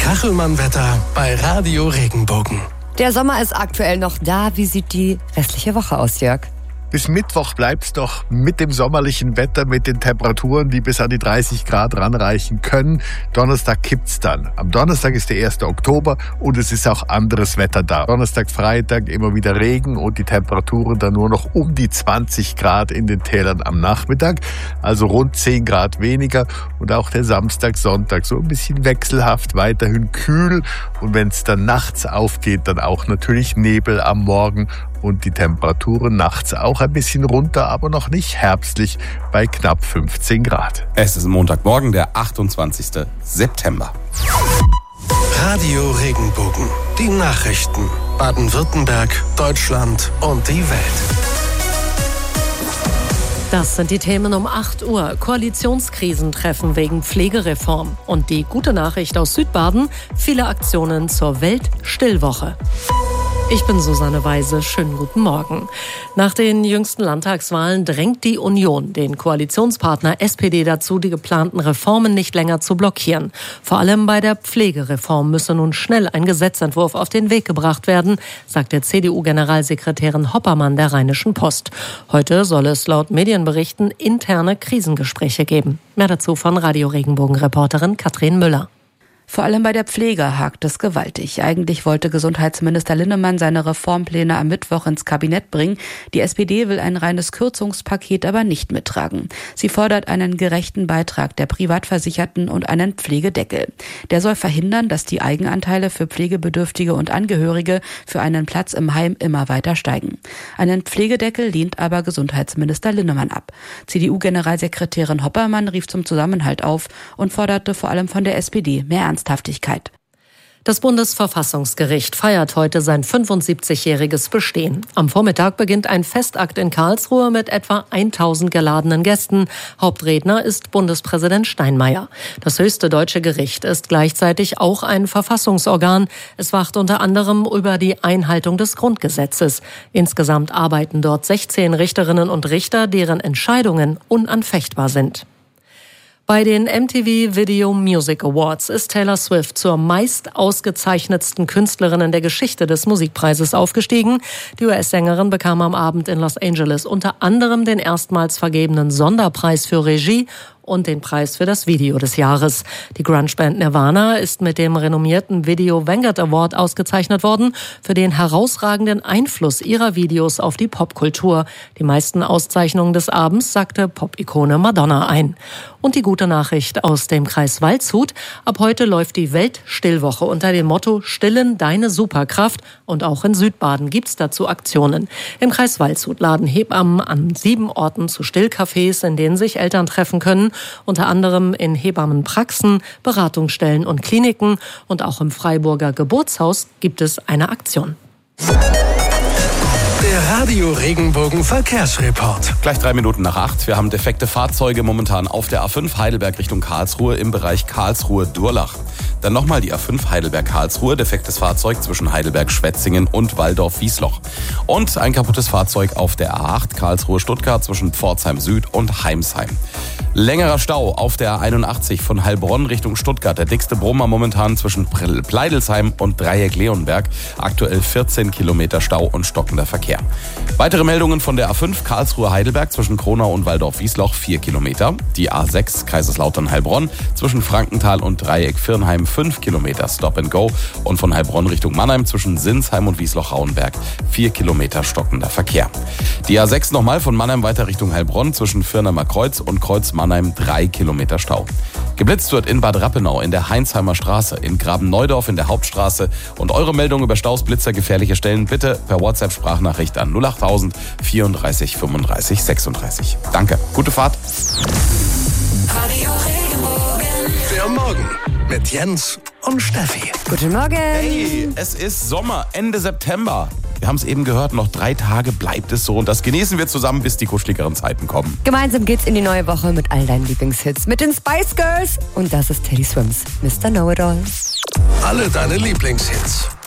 Kachelmann-Wetter bei Radio Regenbogen. Der Sommer ist aktuell noch da. Wie sieht die restliche Woche aus, Jörg? Bis Mittwoch bleibt's doch mit dem sommerlichen Wetter, mit den Temperaturen, die bis an die 30 Grad ranreichen können. Donnerstag kippt's dann. Am Donnerstag ist der 1. Oktober und es ist auch anderes Wetter da. Donnerstag, Freitag immer wieder Regen und die Temperaturen dann nur noch um die 20 Grad in den Tälern am Nachmittag. Also rund 10 Grad weniger und auch der Samstag, Sonntag so ein bisschen wechselhaft, weiterhin kühl. Und wenn's dann nachts aufgeht, dann auch natürlich Nebel am Morgen. Und die Temperaturen nachts auch ein bisschen runter, aber noch nicht herbstlich bei knapp 15 Grad. Es ist Montagmorgen, der 28. September. Radio Regenbogen. Die Nachrichten. Baden-Württemberg, Deutschland und die Welt. Das sind die Themen um 8 Uhr. Koalitionskrisentreffen wegen Pflegereform. Und die gute Nachricht aus Südbaden: viele Aktionen zur Weltstillwoche. Ich bin Susanne Weise. Schönen guten Morgen. Nach den jüngsten Landtagswahlen drängt die Union den Koalitionspartner SPD dazu, die geplanten Reformen nicht länger zu blockieren. Vor allem bei der Pflegereform müsse nun schnell ein Gesetzentwurf auf den Weg gebracht werden, sagt der CDU-Generalsekretärin Hoppermann der Rheinischen Post. Heute soll es laut Medienberichten interne Krisengespräche geben. Mehr dazu von Radio Regenbogen-Reporterin Katrin Müller. Vor allem bei der Pflege hakt es gewaltig. Eigentlich wollte Gesundheitsminister Linnemann seine Reformpläne am Mittwoch ins Kabinett bringen. Die SPD will ein reines Kürzungspaket aber nicht mittragen. Sie fordert einen gerechten Beitrag der Privatversicherten und einen Pflegedeckel. Der soll verhindern, dass die Eigenanteile für Pflegebedürftige und Angehörige für einen Platz im Heim immer weiter steigen. Einen Pflegedeckel lehnt aber Gesundheitsminister Linnemann ab. CDU-Generalsekretärin Hoppermann rief zum Zusammenhalt auf und forderte vor allem von der SPD mehr Ernsthaftigkeit. Das Bundesverfassungsgericht feiert heute sein 75-jähriges Bestehen. Am Vormittag beginnt ein Festakt in Karlsruhe mit etwa 1000 geladenen Gästen. Hauptredner ist Bundespräsident Steinmeier. Das höchste deutsche Gericht ist gleichzeitig auch ein Verfassungsorgan. Es wacht unter anderem über die Einhaltung des Grundgesetzes. Insgesamt arbeiten dort 16 Richterinnen und Richter, deren Entscheidungen unanfechtbar sind. Bei den MTV Video Music Awards ist Taylor Swift zur meist ausgezeichnetsten Künstlerin in der Geschichte des Musikpreises aufgestiegen. Die US-Sängerin bekam am Abend in Los Angeles unter anderem den erstmals vergebenen Sonderpreis für Regie und den Preis für das Video des Jahres. Die Grunge-Band Nirvana ist mit dem renommierten Video Vanguard Award ausgezeichnet worden für den herausragenden Einfluss ihrer Videos auf die Popkultur. Die meisten Auszeichnungen des Abends sagte Pop-Ikone Madonna ein. Und die gute Nachricht aus dem Kreis Waldshut: ab heute läuft die Weltstillwoche unter dem Motto Stillen deine Superkraft. Und auch in Südbaden gibt's dazu Aktionen. Im Kreis Waldshut laden Hebammen an 7 Orten zu Stillcafés, in denen sich Eltern treffen können. Unter anderem in Hebammenpraxen, Beratungsstellen und Kliniken. Und auch im Freiburger Geburtshaus gibt es eine Aktion. Der Radio Regenbogen Verkehrsreport. Gleich 3 Minuten nach 8. Wir haben defekte Fahrzeuge momentan auf der A5 Heidelberg Richtung Karlsruhe im Bereich Karlsruhe-Durlach. Dann nochmal die A5 Heidelberg-Karlsruhe, defektes Fahrzeug zwischen Heidelberg-Schwetzingen und Walldorf-Wiesloch. Und ein kaputtes Fahrzeug auf der A8 Karlsruhe-Stuttgart zwischen Pforzheim Süd und Heimsheim. Längerer Stau auf der A81 von Heilbronn Richtung Stuttgart. Der dickste Brummer momentan zwischen Pleidelsheim und Dreieck-Leonberg. Aktuell 14 Kilometer Stau und stockender Verkehr. Weitere Meldungen von der A5 Karlsruhe-Heidelberg zwischen Kronau und Walldorf-Wiesloch 4 Kilometer. Die A6 Kaiserslautern-Heilbronn zwischen Frankenthal und Dreieck-Firnheim 5 Kilometer Stop and Go. Und von Heilbronn Richtung Mannheim zwischen Sinsheim und Wiesloch-Rauenberg 4 Kilometer stockender Verkehr. Die A6 nochmal von Mannheim weiter Richtung Heilbronn zwischen Firnheimer Kreuz und Kreuz-Mannheim 3 Kilometer Stau. Geblitzt wird in Bad Rappenau in der Heinsheimer Straße, in Graben-Neudorf in der Hauptstraße. Und eure Meldung über Staus, Blitzer, gefährliche Stellen bitte per WhatsApp-Sprachnachricht an 08000 34 35 36. Danke, gute Fahrt. Der Morgen mit Jens und Steffi. Guten Morgen. Hey, es ist Sommer, Ende September. Wir haben es eben gehört, noch 3 Tage bleibt es so. Und das genießen wir zusammen, bis die kuscheligeren Zeiten kommen. Gemeinsam geht's in die neue Woche mit all deinen Lieblingshits. Mit den Spice Girls. Und das ist Teddy Swims Mr. Know-It-All. Alle deine Lieblingshits.